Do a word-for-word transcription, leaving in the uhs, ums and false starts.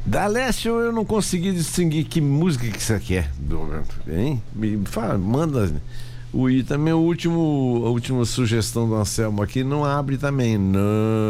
Da Leste eu não consegui distinguir que música que você quer, hein? Me fala, manda. O, e também o último, a última sugestão do Anselmo aqui não abre também, não.